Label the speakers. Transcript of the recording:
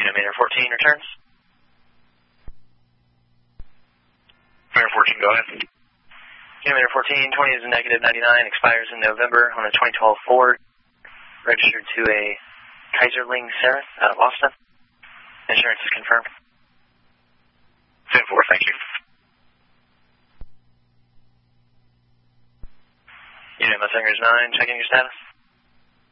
Speaker 1: Manor 14 returns.
Speaker 2: Manor 14, go ahead.
Speaker 1: Manor 14, 20 is a negative 99, expires in November on a 2012 Ford, registered to a Kaiserling Seraph out of Austin. Insurance is confirmed.
Speaker 2: 10-4, thank you.
Speaker 1: Unit Mustangers 9, checking your status.